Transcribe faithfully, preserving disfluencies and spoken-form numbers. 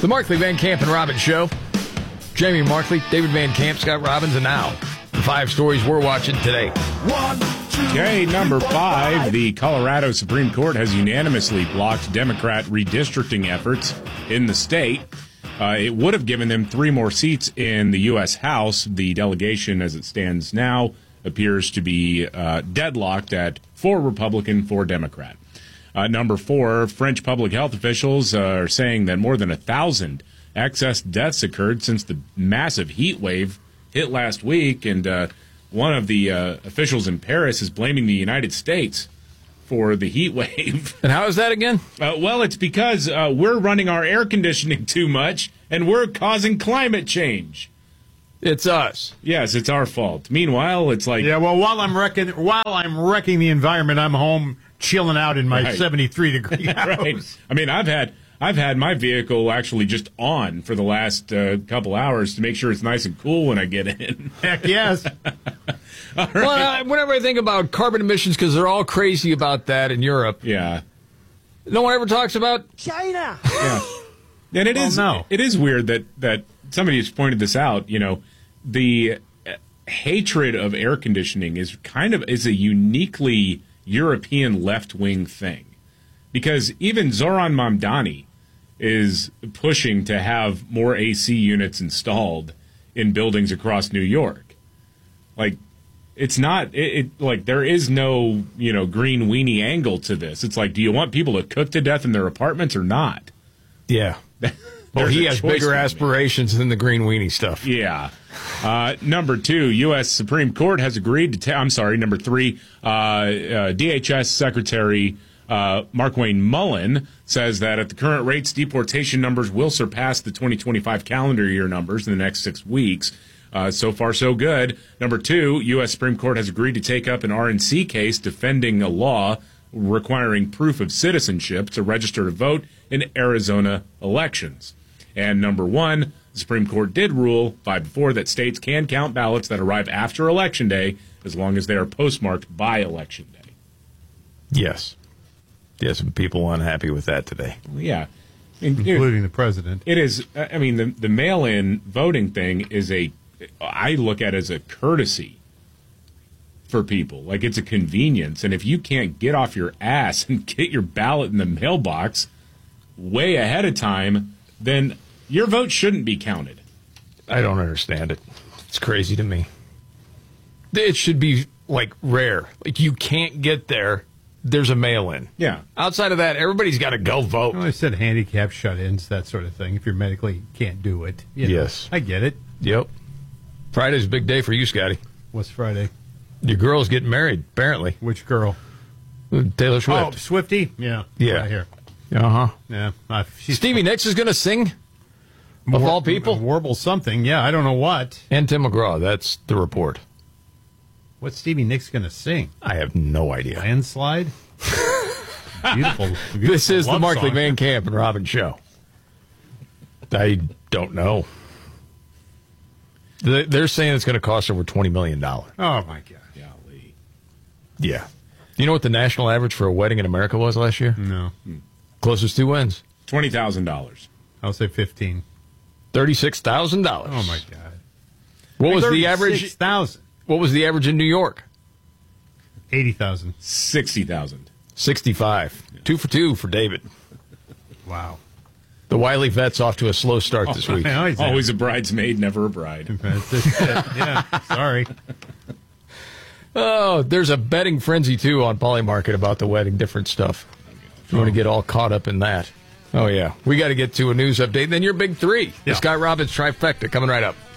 The Markley, Van Camp, and Robbins Show. Jamie Markley, David Van Camp, Scott Robbins, and now the five stories we're watching today. One, two, Okay, number five, the Colorado Supreme Court has unanimously blocked Democrat redistricting efforts in the state. Uh, it would have given them three more seats in the U S House. The delegation, as it stands now, appears to be uh, deadlocked at four Republican, four Democrat. Uh, number four, French public health officials uh, are saying that more than a thousand excess deaths occurred since the massive heat wave hit last week, and uh, one of the uh, officials in Paris is blaming the United States for the heat wave. And how is that again? Uh, well, it's because uh, we're running our air conditioning too much, and we're causing climate change. It's us. Yes, it's our fault. Meanwhile, it's like... Yeah, well, while I'm wrecking, while I'm wrecking the environment, I'm home chilling out in my Right. seventy-three degree house. Right. I mean, I've had... I've had my vehicle actually just on for the last uh, couple hours to make sure it's nice and cool when I get in. Heck yes. All right. Well, uh, whenever I think about carbon emissions, because they're all crazy about that in Europe, Yeah. no one ever talks about China. Yeah. And it Well, is no. it is weird that, that somebody has pointed this out. You know, the uh, hatred of air conditioning is kind of is a uniquely European left-wing thing. Because even Zoran Mamdani is pushing to have more A C units installed in buildings across New York. Like, it's not, it, it like, there is no, you know, green weenie angle to this. It's like, do you want people to cook to death in their apartments or not? yeah. Well, There's he a has choice bigger to be made. aspirations than the green weenie stuff. Yeah. Uh, number two, U S Supreme Court has agreed to, ta- I'm sorry, number three, uh, uh, D H S Secretary uh, Markwayne Mullen says that at the current rates, deportation numbers will surpass the twenty twenty-five calendar year numbers in the next six weeks. Uh, so far, so good. Number two, U S Supreme Court has agreed to take up an R N C case defending a law requiring proof of citizenship to register to vote in Arizona elections. And number one, the Supreme Court did rule five to four that states can count ballots that arrive after Election Day as long as they are postmarked by Election Day. Yes. Yes, some people unhappy with that today. Well, yeah. I mean, it- Including the president. It is, I mean, the, the mail-in voting thing is a, I look at it as a courtesy for people. Like, it's a convenience. And if you can't get off your ass and get your ballot in the mailbox way ahead of time, then your vote shouldn't be counted. I don't understand it. It's crazy to me. It should be, like, rare. Like, you can't get there, there's a mail-in. Yeah. Outside of that, everybody's got to go vote. Well, I said handicap shut-ins, that sort of thing. If you're medically can't do it. You know. Yes. I get it. Yep. Friday's a big day for you, Scotty. What's Friday? Your girl's getting married, apparently. Which girl? Taylor Oh, Swift. Swifty? Yeah. Yeah. Right here. Uh-huh. Yeah. Uh, she's Stevie Nicks is going to sing, of war- all people. Warble something. Yeah, I don't know what. And Tim McGraw. That's the report. What's Stevie Nicks going to sing? I have no idea. Landslide? beautiful, beautiful. This is the love Markley song. Van Camp and Robbins Show. I don't know. They- They're saying it's going to cost over twenty million dollars. Oh, my God. Golly. Yeah. You know what the national average for a wedding in America was last year? No. Closest two wins. twenty thousand dollars. I'll say fifteen. thirty-six thousand dollars. Oh, my God. What was the average? six thousand. What was the average in New York? eighty thousand. sixty thousand. sixty-five. Two for two for David. Wow. The Wiley vet's off to a slow start this week. I always Always a bridesmaid, never a bride. That's just it. Yeah, sorry. Oh, there's a betting frenzy, too, on Polymarket about the wedding, different stuff. If you want to get all caught up in that. Oh, yeah. We got to get to a news update. Then your big three. Yeah. The Scott Robbins trifecta coming right up.